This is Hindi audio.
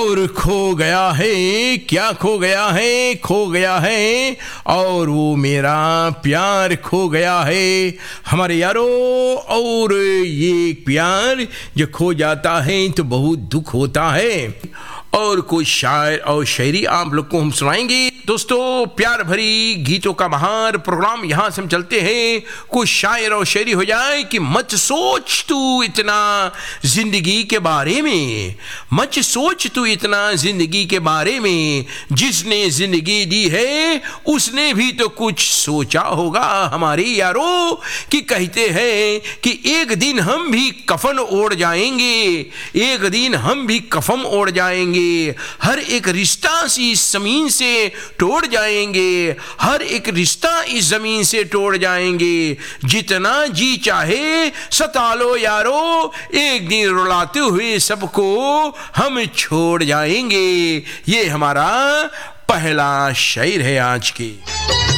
और खो गया है, क्या खो गया है, खो गया है और वो मेरा प्यार खो गया है हमारे यारो। और ये प्यार जो खो जाता है तो बहुत दुख होता है। और कुछ शायर और शायरी आप लोग को हम सुनाएंगे। दोस्तों, प्यार भरी गीतों का महान प्रोग्राम यहाँ से हम चलते हैं। कुछ शायर और शायरी हो जाए कि मत सोच तू इतना जिंदगी के बारे में, मत सोच तू इतना जिंदगी के बारे में, जिसने जिंदगी दी है उसने भी तो कुछ सोचा होगा हमारे यारो। कि कहते हैं कि एक दिन हम भी कफन ओढ़ जाएंगे, एक दिन हम भी कफन ओढ़ जाएंगे, हर एक रिश्ता इस जमीन से तोड़ जाएंगे, हर एक रिश्ता इस जमीन से तोड़ जाएंगे। जितना जी चाहे सता लो यारो, एक दिन रुलाते हुए सबको हम छोड़ जाएंगे। ये हमारा पहला शेर है आज की।